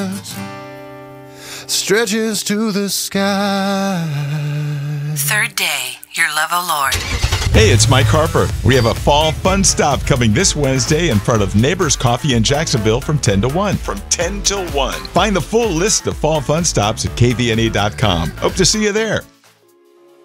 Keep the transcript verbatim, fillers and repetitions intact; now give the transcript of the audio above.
stretches to the sky. Third day, your love, O Lord. Hey, it's Mike Harper. We have a fall fun stop coming this Wednesday in front of Neighbors Coffee in Jacksonville from ten to one. From ten till one. Find the full list of fall fun stops at K V N E dot com. Hope to see you there.